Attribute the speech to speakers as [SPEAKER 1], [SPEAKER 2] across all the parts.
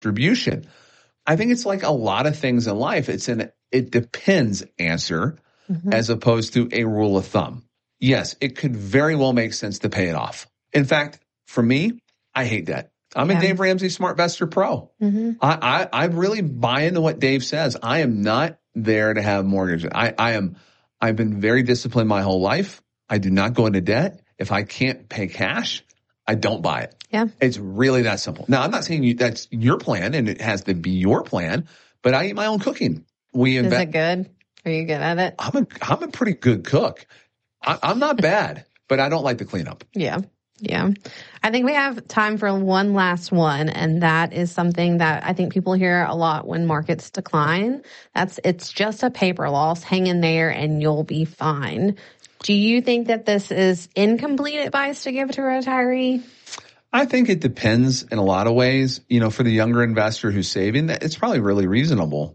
[SPEAKER 1] distribution. I think it's like a lot of things in life. It's an it depends answer as opposed to a rule of thumb. Yes, it could very well make sense to pay it off. In fact, for me, I hate debt. I'm a Dave Ramsey SmartVestor Pro. I really buy into what Dave says. I am not there to have mortgage. I've been very disciplined my whole life. I do not go into debt. If I can't pay cash, I don't buy it.
[SPEAKER 2] Yeah.
[SPEAKER 1] It's really that simple. Now, I'm not saying that's your plan and it has to be your plan, but I eat my own cooking.
[SPEAKER 2] Is it good? Are you good at it?
[SPEAKER 1] I'm a pretty good cook. I'm not bad, but I don't like to clean up.
[SPEAKER 2] Yeah. I think we have time for one last one, and that is something that I think people hear a lot when markets decline. It's just a paper loss. Hang in there and you'll be fine. Do you think that this is incomplete advice to give to a retiree?
[SPEAKER 1] I think it depends in a lot of ways. For the younger investor who's saving, it's probably really reasonable.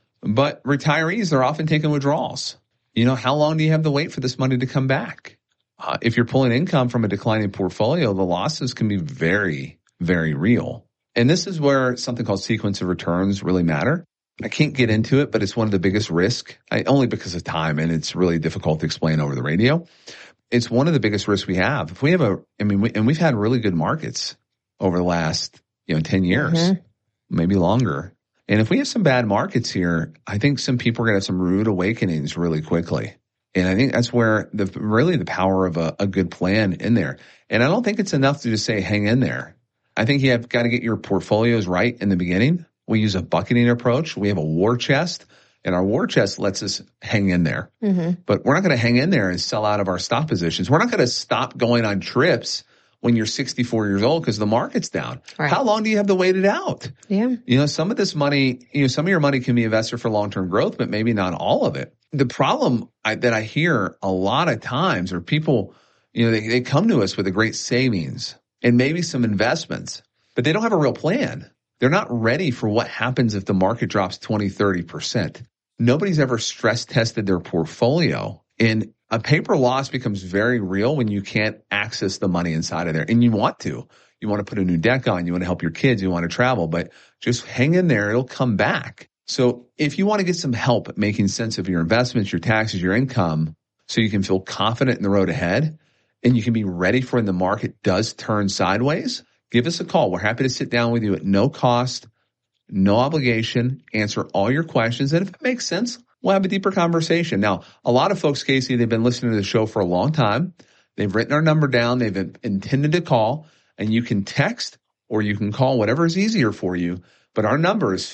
[SPEAKER 1] But retirees are often taking withdrawals. How long do you have to wait for this money to come back? If you're pulling income from a declining portfolio, the losses can be very, very real. And this is where something called sequence of returns really matter. I can't get into it, but it's one of the biggest risks, only because of time, and it's really difficult to explain over the radio. It's one of the biggest risks we have. If we have we've had really good markets over the last, 10 years, maybe longer. And if we have some bad markets here, I think some people are going to have some rude awakenings really quickly. And I think that's where the power of a good plan in there. And I don't think it's enough to just say, hang in there. I think you have got to get your portfolios right in the beginning. We use a bucketing approach. We have a war chest, and our war chest lets us hang in there. But we're not going to hang in there and sell out of our stop positions. We're not going to stop going on trips when you're 64 years old because the market's down. Right. How long do you have to wait it out?
[SPEAKER 2] Yeah.
[SPEAKER 1] Some of this money, some of your money can be invested for long-term growth, but maybe not all of it. The problem that I hear a lot of times are people, they come to us with a great savings and maybe some investments, but they don't have a real plan. They're not ready for what happens if the market drops 20, 30%. Nobody's ever stress tested their portfolio, and a paper loss becomes very real when you can't access the money inside of there. And you want to put a new deck on, you want to help your kids, you want to travel, but just hang in there. It'll come back. So if you want to get some help at making sense of your investments, your taxes, your income, so you can feel confident in the road ahead and you can be ready for when the market does turn sideways, give us a call. We're happy to sit down with you at no cost, no obligation, answer all your questions. And if it makes sense, we'll have a deeper conversation. Now, a lot of folks, Casey, they've been listening to the show for a long time. They've written our number down. They've intended to call, and you can text or you can call, whatever is easier for you. But our number is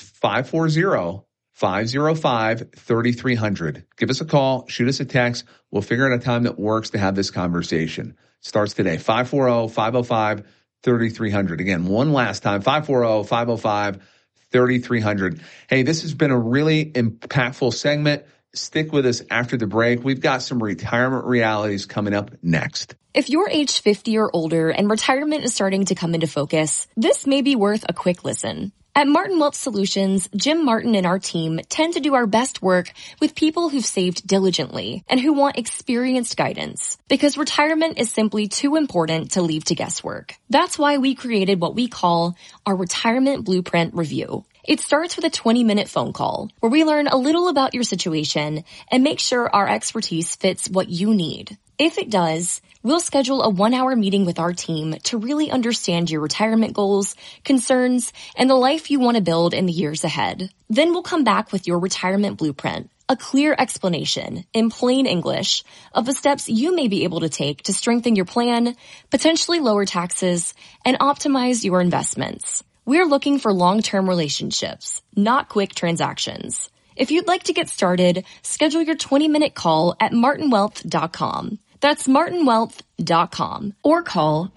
[SPEAKER 1] 540-505-3300. Give us a call, shoot us a text. We'll figure out a time that works to have this conversation. It starts today, 540-505-3300. Again, one last time, 540-505-3300. Hey, this has been a really impactful segment. Stick with us after the break. We've got some retirement realities coming up next.
[SPEAKER 3] If you're age 50 or older and retirement is starting to come into focus, this may be worth a quick listen. At Martin Wealth Solutions, Jim Martin and our team tend to do our best work with people who've saved diligently and who want experienced guidance, because retirement is simply too important to leave to guesswork. That's why we created what we call our Retirement Blueprint Review. It starts with a 20-minute phone call where we learn a little about your situation and make sure our expertise fits what you need. If it does, we'll schedule a 1-hour meeting with our team to really understand your retirement goals, concerns, and the life you want to build in the years ahead. Then we'll come back with your retirement blueprint, a clear explanation in plain English of the steps you may be able to take to strengthen your plan, potentially lower taxes, and optimize your investments. We're looking for long-term relationships, not quick transactions. If you'd like to get started, schedule your 20-minute call at martinwealth.com. That's martinwealth.com. Or call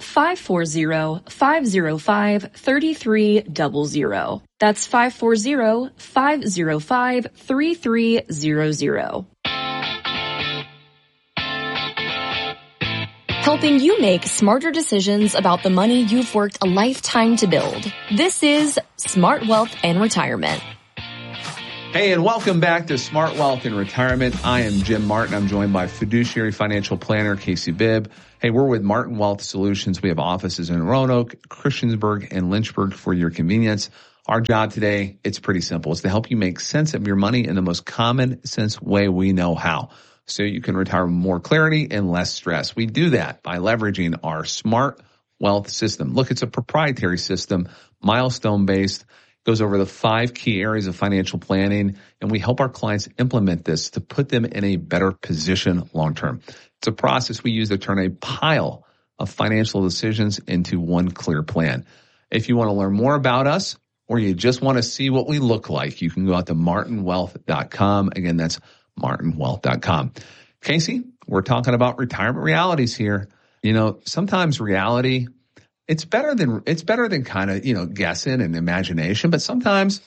[SPEAKER 3] 540-505-3300. That's 540-505-3300. Helping you make smarter decisions about the money you've worked a lifetime to build. This is Smart Wealth and Retirement.
[SPEAKER 1] Hey, and welcome back to Smart Wealth and Retirement. I am Jim Martin. I'm joined by fiduciary financial planner Casey Bibb. Hey, we're with Martin Wealth Solutions. We have offices in Roanoke, Christiansburg, and Lynchburg for your convenience. Our job today, it's pretty simple. It's to help you make sense of your money in the most common sense way we know how, so you can retire with more clarity and less stress. We do that by leveraging our Smart Wealth system. Look, it's a proprietary system, milestone-based, goes over the 5 key areas of financial planning, and we help our clients implement this to put them in a better position long-term. It's a process we use to turn a pile of financial decisions into one clear plan. If you want to learn more about us, or you just want to see what we look like, you can go out to martinwealth.com. Again, that's martinwealth.com. Casey, we're talking about retirement realities here. You know, sometimes reality, it's better than kind of, guessing and imagination, but sometimes,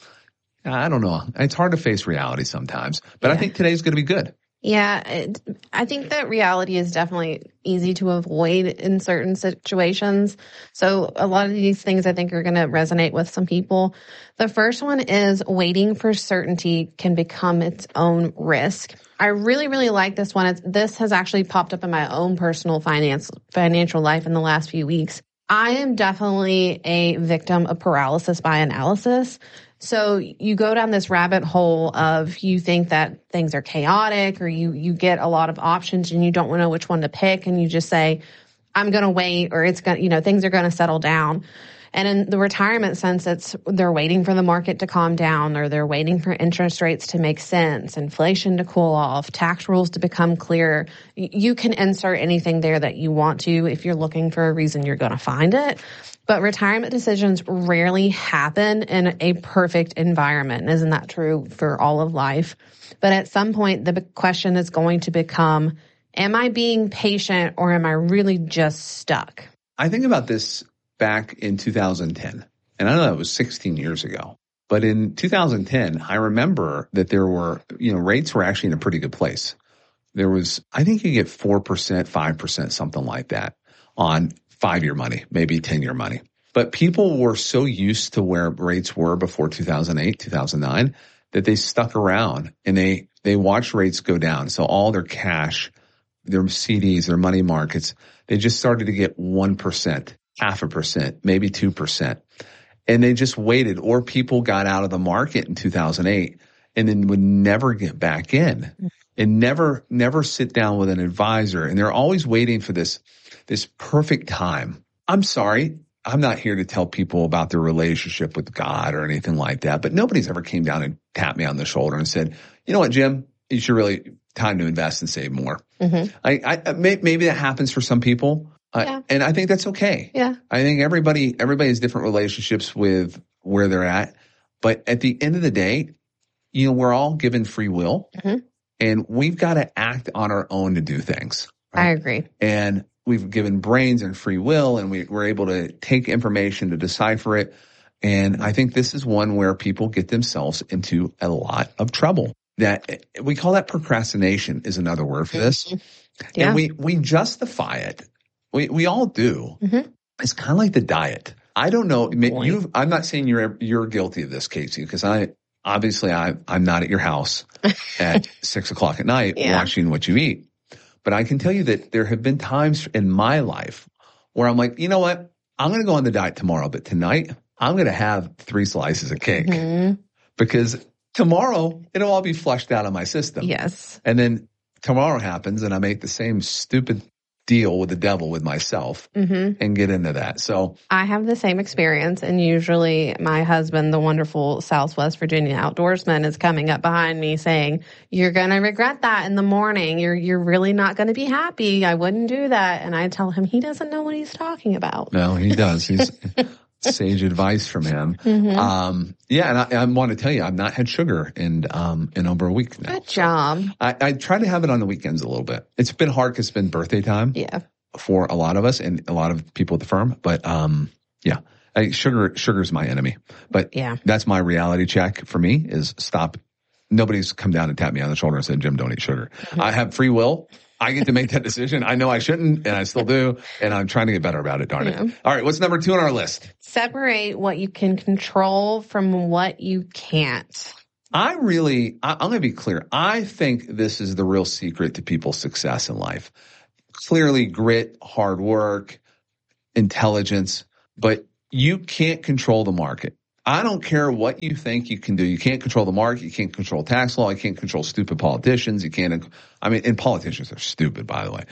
[SPEAKER 1] I don't know, it's hard to face reality sometimes. But I think today's going to be good.
[SPEAKER 2] Yeah, I think that reality is definitely easy to avoid in certain situations. So a lot of these things I think are going to resonate with some people. The first one is waiting for certainty can become its own risk. I really, really like this one. This has actually popped up in my own personal financial life in the last few weeks. I am definitely a victim of paralysis by analysis. So you go down this rabbit hole of you think that things are chaotic, or you get a lot of options and you don't know which one to pick, and you just say, I'm going to wait, or it's going to, things are going to settle down. And in the retirement sense, they're waiting for the market to calm down, or they're waiting for interest rates to make sense, inflation to cool off, tax rules to become clear. You can insert anything there that you want to. If you're looking for a reason, you're going to find it. But retirement decisions rarely happen in a perfect environment. Isn't that true for all of life? But at some point, the question is going to become, am I being patient, or am I really just stuck?
[SPEAKER 1] I think about this back in 2010, and I know that was 16 years ago. But in 2010, I remember that there were, rates were actually in a pretty good place. There was, I think you get 4%, 5%, something like that on 5-year money, maybe 10-year money. But people were so used to where rates were before 2008, 2009, that they stuck around and they watched rates go down. So all their cash, their CDs, their money markets, they just started to get 1%, 0.5%, maybe 2%. And they just waited, or people got out of the market in 2008 and then would never get back in and never sit down with an advisor. And they're always waiting for this perfect time. I'm sorry. I'm not here to tell people about their relationship with God or anything like that, but nobody's ever came down and tapped me on the shoulder and said, you know what, Jim, you should really time to invest and save more. Mm-hmm. Maybe that happens for some people. And I think that's okay. Yeah. I think everybody has different relationships with where they're at. But at the end of the day, we're all given free will, and we've got to act on our own to do things. Right? I
[SPEAKER 2] agree.
[SPEAKER 1] And we've given brains and free will, and we're able to take information to decipher it. And I think this is one where people get themselves into a lot of trouble. That we call that procrastination is another word for this. Yeah. And we justify it. We all do. It's kind of like the diet. I don't know. I'm not saying you're guilty of this, Casey, because I'm not at your house at 6:00 at night watching what you eat. But I can tell you that there have been times in my life where I'm like, you know what? I'm going to go on the diet tomorrow, but tonight I'm going to have 3 slices of cake because tomorrow it'll all be flushed out of my system.
[SPEAKER 2] Yes.
[SPEAKER 1] And then tomorrow happens and I make the same stupid deal with the devil with myself and get into that. So
[SPEAKER 2] I have the same experience, and usually my husband, the wonderful Southwest Virginia outdoorsman, is coming up behind me saying, you're going to regret that in the morning. You're really not going to be happy. I wouldn't do that. And I tell him he doesn't know what he's talking about.
[SPEAKER 1] No, he does. He's sage advice from him. And I want to tell you, I've not had sugar in over a week now.
[SPEAKER 2] Good job.
[SPEAKER 1] I try to have it on the weekends a little bit. It's been hard because it's been birthday time.
[SPEAKER 2] Yeah.
[SPEAKER 1] For a lot of us and a lot of people at the firm. But, sugar's my enemy. But that's my reality check for me is stop. Nobody's come down and tapped me on the shoulder and said, Jim, don't eat sugar. I have free will. I get to make that decision. I know I shouldn't, and I still do, and I'm trying to get better about it, darn it. All right, what's number 2 on our list?
[SPEAKER 2] Separate what you can control from what you can't.
[SPEAKER 1] I'm going to be clear. I think this is the real secret to people's success in life. Clearly grit, hard work, intelligence, but you can't control the market. I don't care what you think you can do. You can't control the market. You can't control tax law. You can't control stupid politicians. You can't, and politicians are stupid, by the way.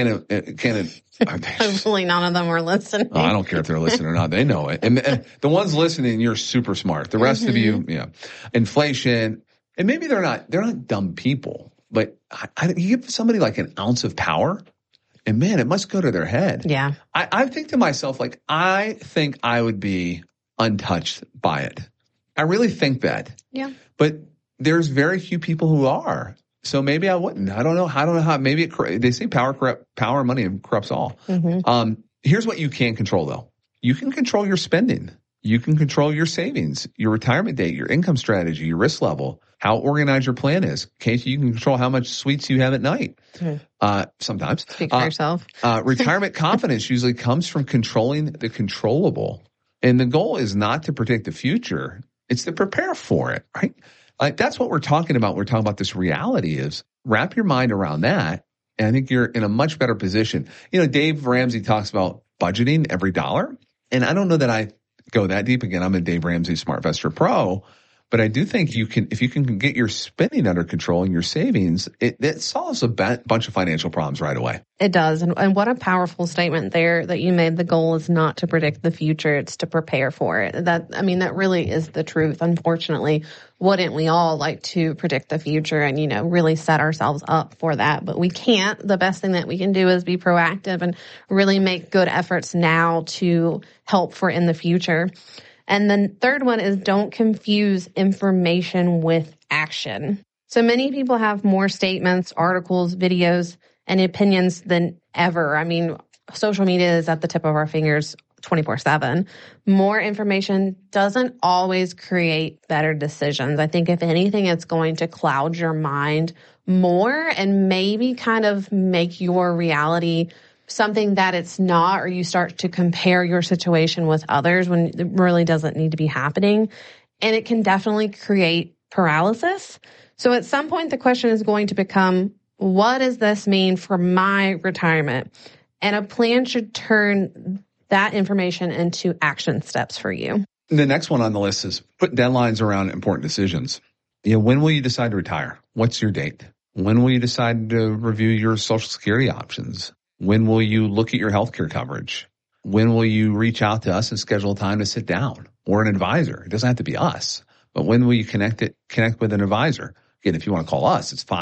[SPEAKER 2] Hopefully none of them are listening.
[SPEAKER 1] I don't care if they're listening or not. They know it. And the ones listening, you're super smart. The rest of you, inflation, and maybe they're not dumb people, but you give somebody like an ounce of power, and man, it must go to their head.
[SPEAKER 2] Yeah.
[SPEAKER 1] I think to myself, like, I think I would be untouched by it. I really think that.
[SPEAKER 2] Yeah.
[SPEAKER 1] But there's very few people who are. So maybe I wouldn't. I don't know how. Maybe they say power, money corrupts all.
[SPEAKER 2] Mm-hmm.
[SPEAKER 1] Here's what you can control, though. You can control your spending. You can control your savings, your retirement date, your income strategy, your risk level, how organized your plan is. Okay, so you can control how much sweets you have at night. Sometimes.
[SPEAKER 2] Speak for yourself.
[SPEAKER 1] Retirement confidence usually comes from controlling the controllable. And the goal is not to predict the future. It's to prepare for it, right? Like, that's what we're talking about. We're talking about this reality is wrap your mind around that. And I think you're in a much better position. Dave Ramsey talks about budgeting every dollar. And I don't know that I go that deep. Again, I'm a Dave Ramsey SmartVestor Pro. But I do think if you can get your spending under control and your savings, it solves a bunch of financial problems right away.
[SPEAKER 2] It does. And what a powerful statement there that you made. The goal is not to predict the future. It's to prepare for it. That really is the truth. Unfortunately, wouldn't we all like to predict the future and, really set ourselves up for that? But we can't. The best thing that we can do is be proactive and really make good efforts now to help for in the future. And then third one is don't confuse information with action. So many people have more statements, articles, videos, and opinions than ever. Social media is at the tip of our fingers 24/7. More information doesn't always create better decisions. I think if anything, it's going to cloud your mind more and maybe kind of make your reality something that it's not, or you start to compare your situation with others when it really doesn't need to be happening. And it can definitely create paralysis. So at some point, the question is going to become, what does this mean for my retirement? And a plan should turn that information into action steps for you.
[SPEAKER 1] The next one on the list is put deadlines around important decisions. When will you decide to retire? What's your date? When will you decide to review your Social Security options? When will you look at your healthcare coverage? When will you reach out to us and schedule a time to sit down, or an advisor? It doesn't have to be us, but when will you connect with an advisor? Again, if you want to call us, it's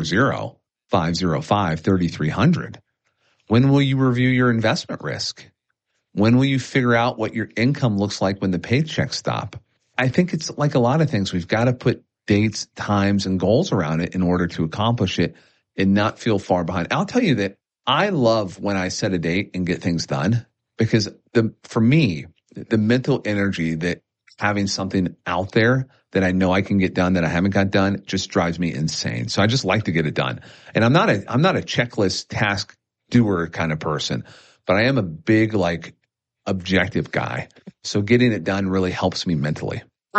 [SPEAKER 1] 540-505-3300. When will you review your investment risk? When will you figure out what your income looks like when the paychecks stop? I think it's like a lot of things. We've got to put dates, times, and goals around it in order to accomplish it and not feel far behind. I'll tell you that I love when I set a date and get things done, because for me, the mental energy that having something out there that I know I can get done that I haven't got done just drives me insane. So I just like to get it done. And I'm not a checklist task doer kind of person, but I am a big, objective guy. So getting it done really helps me mentally.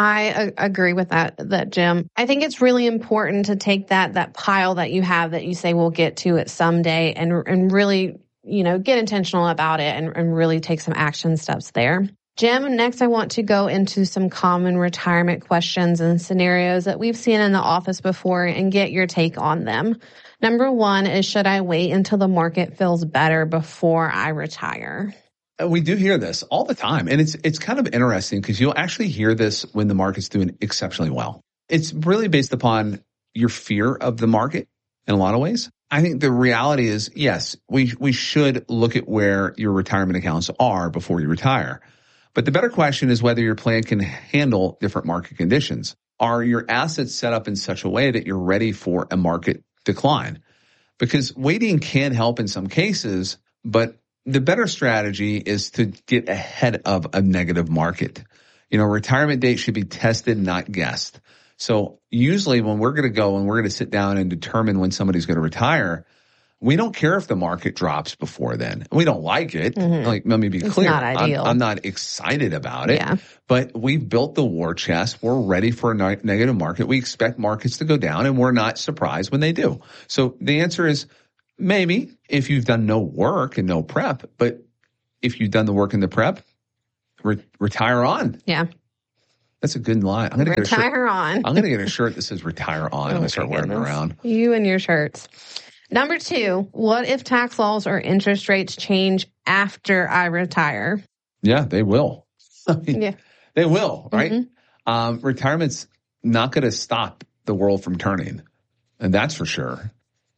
[SPEAKER 2] I agree with that, Jim. I think it's really important to take that pile that you have that you say we'll get to it someday and really, get intentional about it and really take some action steps there. Jim, next I want to go into some common retirement questions and scenarios that we've seen in the office before and get your take on them. Number one is, should I wait until the market feels better before I retire?
[SPEAKER 1] We do hear this all the time. And it's kind of interesting because you'll actually hear this when the market's doing exceptionally well. It's really based upon your fear of the market in a lot of ways. I think the reality is, yes, we should look at where your retirement accounts are before you retire. But the better question is whether your plan can handle different market conditions. Are your assets set up in such a way that you're ready for a market decline? Because waiting can help in some cases, but the better strategy is to get ahead of a negative market. Retirement date should be tested, not guessed. So usually when we're going to go and we're going to sit down and determine when somebody's going to retire, we don't care if the market drops before then. We don't like it. Mm-hmm. Let me be clear.
[SPEAKER 2] It's not ideal.
[SPEAKER 1] I'm not excited about it.
[SPEAKER 2] Yeah.
[SPEAKER 1] But we've built the war chest. We're ready for a negative market. We expect markets to go down, and we're not surprised when they do. So the answer is, maybe if you've done no work and no prep, but if you've done the work and the prep, retire on.
[SPEAKER 2] Yeah.
[SPEAKER 1] That's a good line. I'm going to get a shirt.
[SPEAKER 2] Retire on.
[SPEAKER 1] I'm going to get a shirt that says retire on. I'm going to start wearing it around.
[SPEAKER 2] You and your shirts. Number 2, what if tax laws or interest rates change after I retire?
[SPEAKER 1] Yeah, they will.
[SPEAKER 2] Yeah.
[SPEAKER 1] They will, right? Retirement's not going to stop the world from turning. And that's for sure.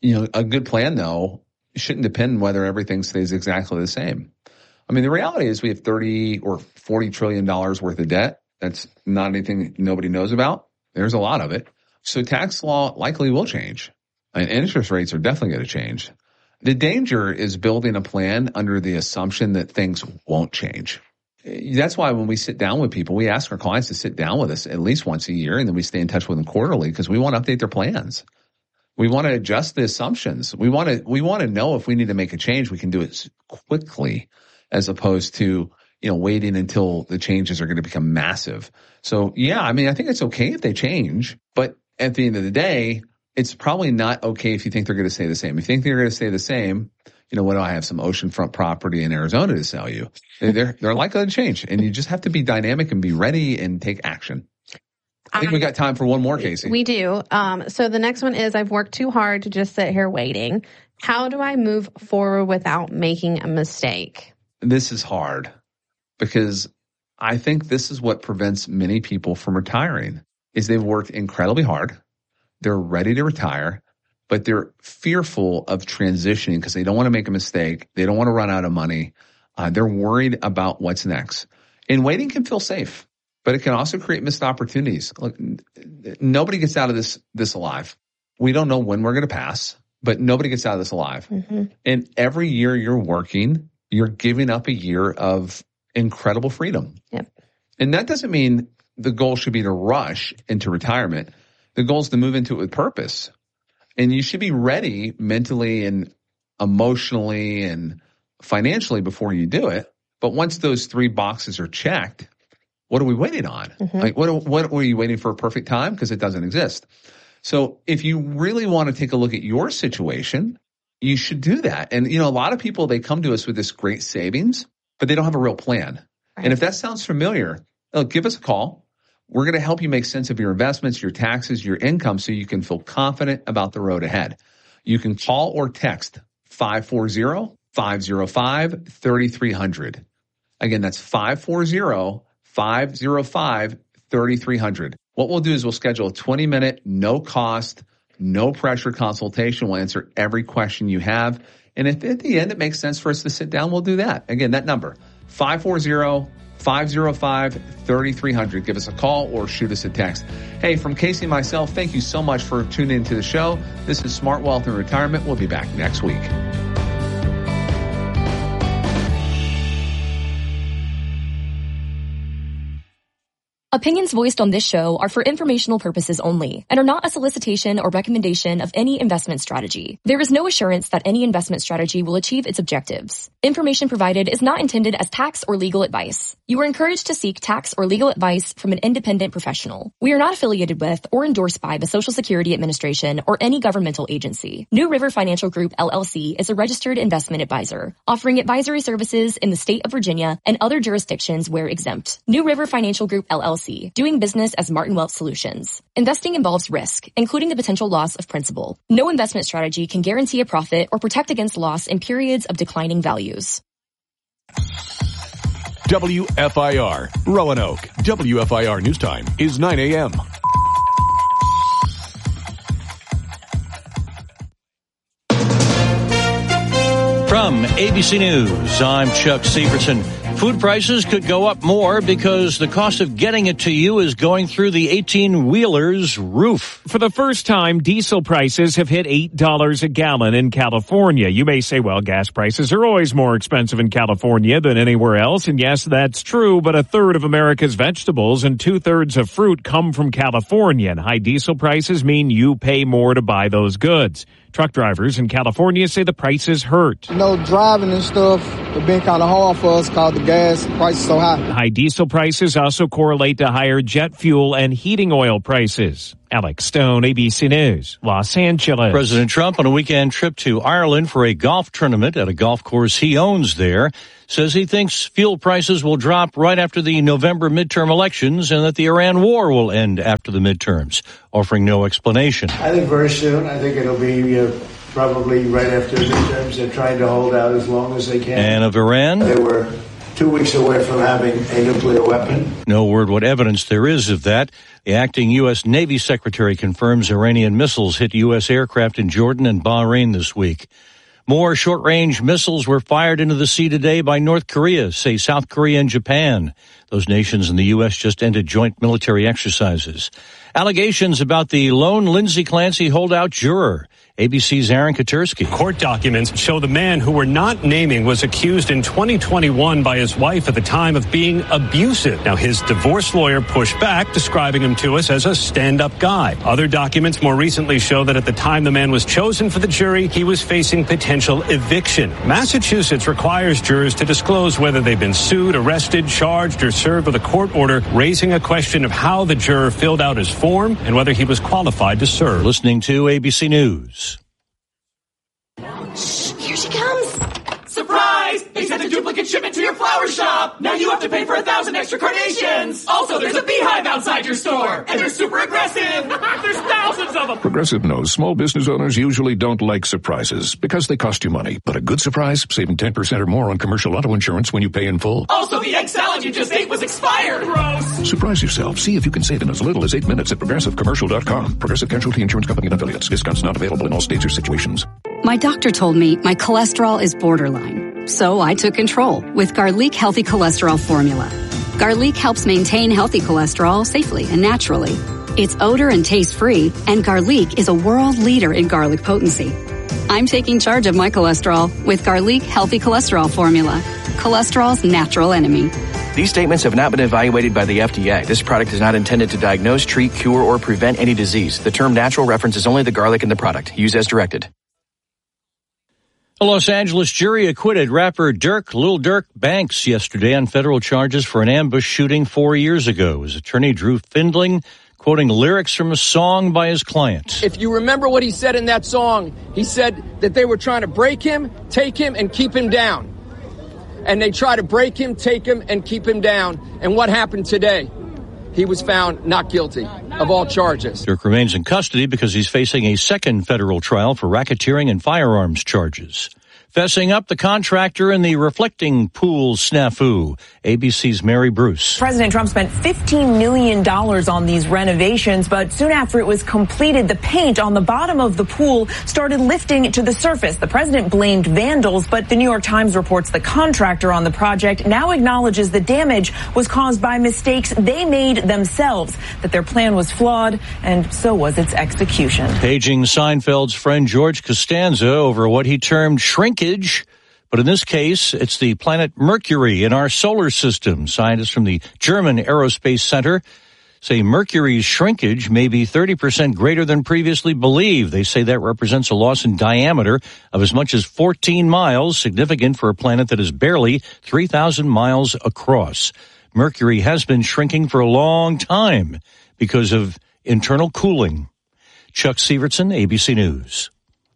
[SPEAKER 1] A good plan, though, shouldn't depend on whether everything stays exactly the same. I mean, the reality is we have $30 or $40 trillion worth of debt. That's not anything nobody knows about. There's a lot of it. So tax law likely will change. And interest rates are definitely going to change. The danger is building a plan under the assumption that things won't change. That's why when we sit down with people, we ask our clients to sit down with us at least once a year, and then we stay in touch with them quarterly because we want to update their plans. We want to adjust the assumptions. We want to know if we need to make a change, we can do it quickly as opposed to, waiting until the changes are going to become massive. So yeah, I mean, I think it's okay if they change, but at the end of the day, it's probably not okay if you think they're going to stay the same. If you think they're going to stay the same, what do I have? Some oceanfront property in Arizona to sell you. They're likely to change, and you just have to be dynamic and be ready and take action. I think we got time for one more, Casey.
[SPEAKER 2] We do. So the next one is I've worked too hard to just sit here waiting. How do I move forward without making a mistake?
[SPEAKER 1] This is hard because I think this is what prevents many people from retiring is they've worked incredibly hard. They're ready to retire, but they're fearful of transitioning because they don't want to make a mistake. They don't want to run out of money. They're worried about what's next. And waiting can feel safe, but it can also create missed opportunities. Look, nobody gets out of this alive. We don't know when we're going to pass, but nobody gets out of this alive. Mm-hmm. And every year you're working, you're giving up a year of incredible freedom.
[SPEAKER 2] Yep.
[SPEAKER 1] And that doesn't mean the goal should be to rush into retirement. The goal is to move into it with purpose. And you should be ready mentally and emotionally and financially before you do it. But once those 3 boxes are checked, what are we waiting on? Mm-hmm. Like, what were you waiting for a perfect time? Because it doesn't exist. So if you really want to take a look at your situation, you should do that. And, a lot of people, they come to us with this great savings, but they don't have a real plan. Right. And if that sounds familiar, give us a call. We're going to help you make sense of your investments, your taxes, your income so you can feel confident about the road ahead. You can call or text 540-505-3300. Again, that's 540-505-3300. What we'll do is we'll schedule a 20-minute, no-cost, no-pressure consultation. We'll answer every question you have. And if at the end it makes sense for us to sit down, we'll do that. Again, that number, 540-505-3300. Give us a call or shoot us a text. Hey, from Casey and myself, thank you so much for tuning into the show. This is Smart Wealth and Retirement. We'll be back next week.
[SPEAKER 3] Opinions voiced on this show are for informational purposes only and are not a solicitation or recommendation of any investment strategy. There is no assurance that any investment strategy will achieve its objectives. Information provided is not intended as tax or legal advice. You are encouraged to seek tax or legal advice from an independent professional. We are not affiliated with or endorsed by the Social Security Administration or any governmental agency. New River Financial Group, LLC is a registered investment advisor, offering advisory services in the state of Virginia and other jurisdictions where exempt. New River Financial Group, LLC, doing business as Martin Wealth Solutions. Investing involves risk, including the potential loss of principal. No investment strategy can guarantee a profit or protect against loss in periods of declining values.
[SPEAKER 4] WFIR, Roanoke. WFIR News Time is 9 a.m.
[SPEAKER 5] From ABC News, I'm Chuck Severson. Food prices could go up more because the cost of getting it to you is going through the 18-wheeler's roof.
[SPEAKER 6] For the first time, diesel prices have hit $8 a gallon in California. You may say, well, gas prices are always more expensive in California than anywhere else. And yes, that's true, but a third of America's vegetables and 2/3 of fruit come from California. And high diesel prices mean you pay more to buy those goods. Truck drivers in California say the prices hurt.
[SPEAKER 7] Driving and stuff, it's been kind of hard for us because the gas price is so high.
[SPEAKER 6] High diesel prices also correlate to higher jet fuel and heating oil prices. Alex Stone, ABC News, Los Angeles.
[SPEAKER 5] President Trump on a weekend trip to Ireland for a golf tournament at a golf course he owns there says he thinks fuel prices will drop right after the November midterm elections and that the Iran war will end after the midterms, offering no explanation.
[SPEAKER 8] I think very soon. I think it'll be probably right after the midterms. They're trying to hold out as long as they can.
[SPEAKER 5] And of Iran?
[SPEAKER 8] They were 2 weeks away from having a nuclear weapon.
[SPEAKER 5] No word what evidence there is of that. The acting U.S. Navy Secretary confirms Iranian missiles hit U.S. aircraft in Jordan and Bahrain this week. More short-range missiles were fired into the sea today by North Korea, say South Korea and Japan. Those nations and the U.S. just ended joint military exercises. Allegations about the lone Lindsay Clancy holdout juror. ABC's Aaron Katursky.
[SPEAKER 9] Court documents show the man who we're not naming was accused in 2021 by his wife at the time of being abusive. Now, his divorce lawyer pushed back, describing him to us as a stand-up guy. Other documents more recently show that at the time the man was chosen for the jury, he was facing potential eviction. Massachusetts requires jurors to disclose whether they've been sued, arrested, charged, or served with a court order, raising a question of how the juror filled out his form and whether he was qualified to serve.
[SPEAKER 5] Listening to ABC News.
[SPEAKER 10] Shh, here she comes. Surprise! They sent a duplicate shipment to your flower shop. Now you have to pay for 1,000 extra carnations. Also, there's a beehive outside your store. And they're super aggressive. There's thousands of them.
[SPEAKER 11] Progressive knows small business owners usually don't like surprises because they cost you money. But a good surprise, saving 10% or more on commercial auto insurance when you pay in full.
[SPEAKER 10] Also, the egg salad you just ate was expired. Gross.
[SPEAKER 11] Surprise yourself. See if you can save in as little as 8 minutes at ProgressiveCommercial.com. Progressive Casualty Insurance Company and Affiliates. Discounts not available in all states or situations.
[SPEAKER 12] My doctor told me my cholesterol is borderline. So I took control with Garlic Healthy Cholesterol Formula. Garlic helps maintain healthy cholesterol safely and naturally. It's odor and taste free, and Garlic is a world leader in garlic potency. I'm taking charge of my cholesterol with Garlic Healthy Cholesterol Formula. Cholesterol's natural enemy.
[SPEAKER 13] These statements have not been evaluated by the FDA. This product is not intended to diagnose, treat, cure, or prevent any disease. The term natural references only the garlic in the product. Use as directed.
[SPEAKER 5] A Los Angeles jury acquitted rapper Lil Durk Banks yesterday on federal charges for an ambush shooting 4 years ago. His attorney Drew Findling quoting lyrics from a song by his client.
[SPEAKER 14] If you remember what he said in that song, he said that they were trying to break him, take him, and keep him down. And they tried to break him, take him, and keep him down. And what happened today? He was found not guilty of all charges.
[SPEAKER 5] Durk remains in custody because he's facing a second federal trial for racketeering and firearms charges. Fessing up the contractor in the reflecting pool snafu. ABC's Mary Bruce.
[SPEAKER 15] President Trump spent $15 million on these renovations, but soon after it was completed, the paint on the bottom of the pool started lifting to the surface. The president blamed vandals, but the New York Times reports the contractor on the project now acknowledges the damage was caused by mistakes they made themselves, that their plan was flawed, and so was its execution.
[SPEAKER 5] Paging Seinfeld's friend George Costanza over what he termed shrinkage. But in this case, it's the planet Mercury in our solar system. Scientists from the German Aerospace Center say Mercury's shrinkage may be 30% greater than previously believed. They say that represents a loss in diameter of as much as 14 miles, significant for a planet that is barely 3,000 miles across. Mercury has been shrinking for a long time because of internal cooling. Chuck Sievertson, ABC News.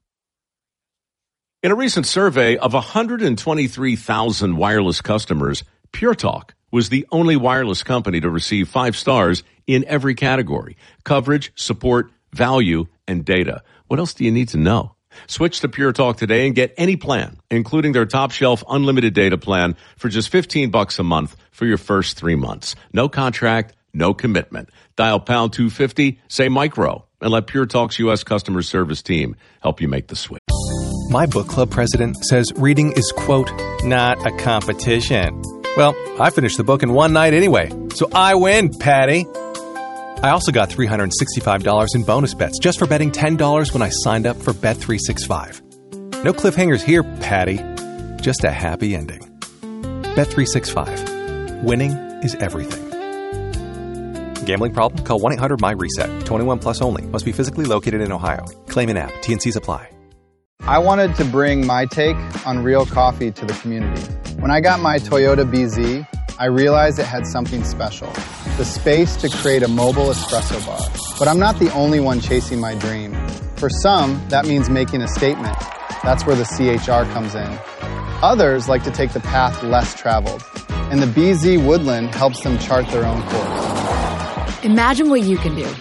[SPEAKER 16] In a recent survey of 123,000 wireless customers, Pure Talk was the only wireless company to receive 5 stars in every category: coverage, support, value, and data. What else do you need to know? Switch to Pure Talk today and get any plan, including their top shelf unlimited data plan for just $15 a month for your first 3 months. No contract, no commitment. Dial pound 250, say micro, and let Pure Talk's U.S. customer service team help you make the switch.
[SPEAKER 17] My book club president says reading is, quote, not a competition. Well, I finished the book in one night anyway, so I win, Patty. I also got $365 in bonus bets just for betting $10 when I signed up for Bet365. No cliffhangers here, Patty. Just a happy ending. Bet365. Winning is everything. Gambling problem? Call 1-800-MY-RESET. 21 plus only. Must be physically located in Ohio. Claim in app. T&Cs apply.
[SPEAKER 18] I wanted to bring my take on real coffee to the community. When I got my Toyota BZ, I realized it had something special. The space to create a mobile espresso bar. But I'm not the only one chasing my dream. For some, that means making a statement. That's where the CHR comes in. Others like to take the path less traveled, and the BZ Woodland helps them chart their own course.
[SPEAKER 19] Imagine what you can do